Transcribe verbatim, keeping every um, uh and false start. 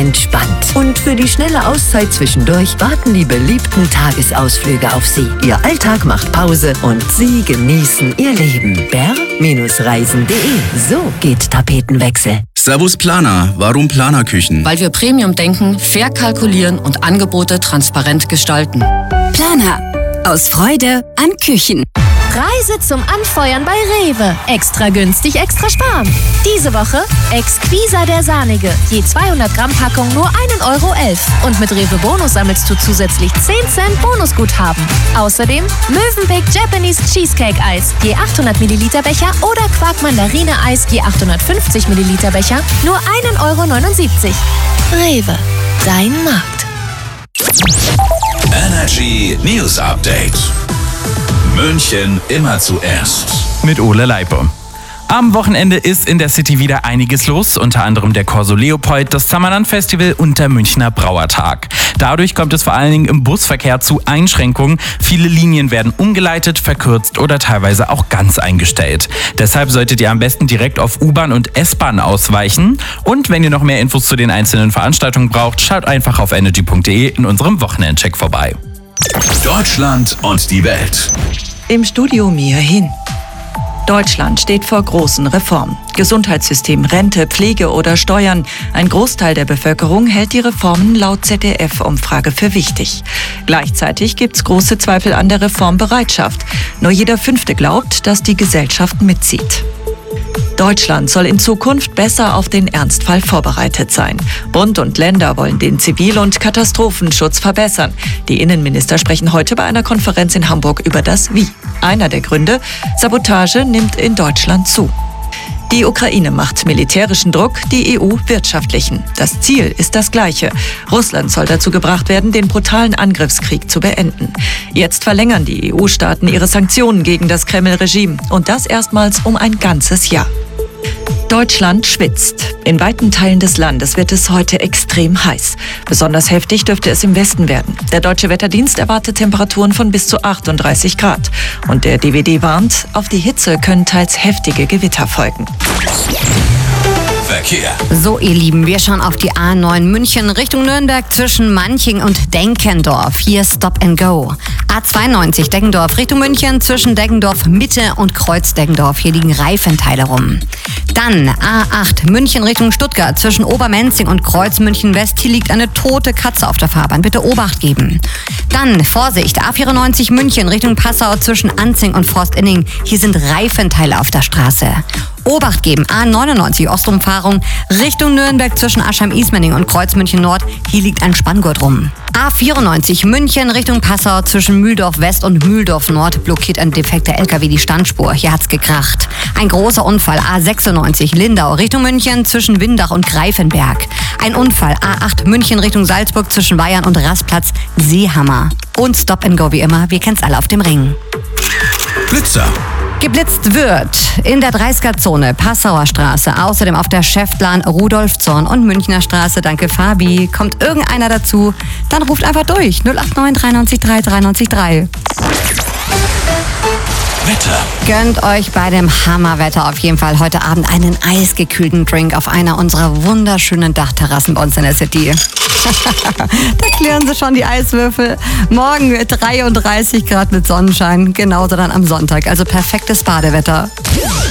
entspannt. Und für die schnelle Auszeit zwischendurch warten die beliebten Tagesausflüge auf Sie. Ihr Alltag macht Pause und Sie genießen Ihr Leben. Berg Reisen punkt de. So geht Tapetenwechsel. Servus Planer. Warum Planerküchen? Weil wir Premium denken, fair kalkulieren und Angebote transparent gestalten. Planer. Aus Freude an Küchen. Reise zum Anfeuern bei Rewe. Extra günstig, extra sparen. Diese Woche Exquisa der Sahnige. Je zweihundert Gramm Packung nur ein Euro elf. Und mit Rewe Bonus sammelst du zusätzlich zehn Cent Bonusguthaben. Außerdem Mövenpick Japanese Cheesecake Eis. Je achthundert Milliliter Becher oder Quark Mandarine Eis. Je achthundertfünfzig Milliliter Becher. Nur ein Euro neunundsiebzig. Rewe. Dein Markt. Energy News Update. München immer zuerst. Mit Ole Leipe. Am Wochenende ist in der City wieder einiges los, unter anderem der Corso Leopold, das Summerland Festival und der Münchner Brauertag. Dadurch kommt es vor allen Dingen im Busverkehr zu Einschränkungen. Viele Linien werden umgeleitet, verkürzt oder teilweise auch ganz eingestellt. Deshalb solltet ihr am besten direkt auf U-Bahn und S-Bahn ausweichen. Und wenn ihr noch mehr Infos zu den einzelnen Veranstaltungen braucht, schaut einfach auf energy punkt de in unserem Wochenendcheck vorbei. Deutschland und die Welt. Im Studio Mia Hin. Deutschland steht vor großen Reformen. Gesundheitssystem, Rente, Pflege oder Steuern. Ein Großteil der Bevölkerung hält die Reformen laut Z D F-Umfrage für wichtig. Gleichzeitig gibt es große Zweifel an der Reformbereitschaft. Nur jeder Fünfte glaubt, dass die Gesellschaft mitzieht. Deutschland soll in Zukunft besser auf den Ernstfall vorbereitet sein. Bund und Länder wollen den Zivil- und Katastrophenschutz verbessern. Die Innenminister sprechen heute bei einer Konferenz in Hamburg über das Wie. Einer der Gründe: Sabotage nimmt in Deutschland zu. Die Ukraine macht militärischen Druck, die E U wirtschaftlichen. Das Ziel ist das gleiche. Russland soll dazu gebracht werden, den brutalen Angriffskrieg zu beenden. Jetzt verlängern die E U-Staaten ihre Sanktionen gegen das Kreml-Regime. Und das erstmals um ein ganzes Jahr. Deutschland schwitzt. In weiten Teilen des Landes wird es heute extrem heiß. Besonders heftig dürfte es im Westen werden. Der Deutsche Wetterdienst erwartet Temperaturen von bis zu achtunddreißig Grad. Und der D W D warnt, auf die Hitze können teils heftige Gewitter folgen. Verkehr. So, ihr Lieben, wir schauen auf die A neun München Richtung Nürnberg zwischen Manching und Denkendorf. Hier Stop and Go. A zweiundneunzig Deggendorf Richtung München zwischen Deggendorf Mitte und Kreuz Deggendorf. Hier liegen Reifenteile rum. Dann A acht München Richtung Stuttgart zwischen Obermenzing und Kreuz München West. Hier liegt eine tote Katze auf der Fahrbahn. Bitte Obacht geben. Dann Vorsicht, A vierundneunzig München Richtung Passau zwischen Anzing und Forstinning. Hier sind Reifenteile auf der Straße. Obacht geben, A neunundneunzig Ostumfahrung Richtung Nürnberg zwischen Aschheim-Ismaning und Kreuz München Nord. Hier liegt ein Spanngurt rum. A vierundneunzig München Richtung Passau zwischen Mühldorf West und Mühldorf Nord blockiert ein defekter L K W die Standspur. Hier hat's gekracht. Ein großer Unfall. A sechsundneunzig Lindau Richtung München zwischen Windach und Greifenberg. Ein Unfall. A acht München Richtung Salzburg zwischen Weihern und Rastplatz Seehammer. Und Stop and Go wie immer. Wir kennen's alle auf dem Ring. Blitzer. Geblitzt wird in der dreißiger-Zone, Passauer Straße, außerdem auf der Schäftlarn, Rudolfzorn und Münchner Straße. Danke, Fabi. Kommt irgendeiner dazu, dann ruft einfach durch. null acht neun drei neun drei drei neun drei. Wetter. Gönnt euch bei dem Hammerwetter auf jeden Fall heute Abend einen eisgekühlten Drink auf einer unserer wunderschönen Dachterrassen bei uns in der City. Da klirren sie schon die Eiswürfel. Morgen dreiunddreißig Grad mit Sonnenschein, genauso dann am Sonntag. Also perfektes Badewetter.